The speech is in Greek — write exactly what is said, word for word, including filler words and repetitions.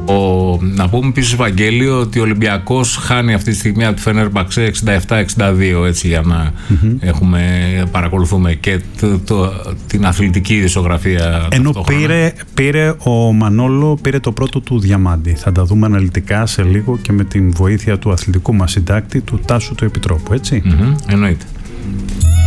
Ο, να πούμε επίσης, Βαγγέλη, ότι ο Ολυμπιακός χάνει αυτή τη στιγμή από τη Φενέρμπαξε εξήντα επτά εξήντα δύο, έτσι, για να mm-hmm. έχουμε, παρακολουθούμε και το, το, την αθλητική ειδησιογραφία. Ενώ πήρε, πήρε ο Μανόλο πήρε το πρώτο του διαμάντι. Θα τα δούμε αναλυτικά σε λίγο και με την βοήθεια του αθλητικού μας συντάκτη, του Τάσου του Επιτρόπου, έτσι. Mm-hmm. Εννοείται.